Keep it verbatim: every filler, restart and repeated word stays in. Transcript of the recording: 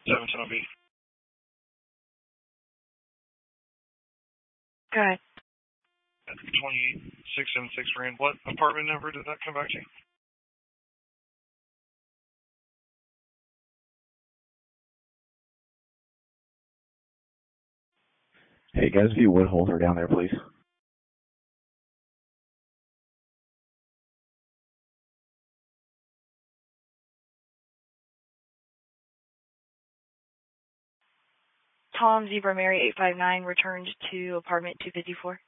seven ten O B. Go ahead. twenty-eight six seventy-six Rand. What apartment number did that come back to? Hey guys, if you would hold her down there, please. Tom Zebra Mary eight five nine returned to apartment two fifty-four.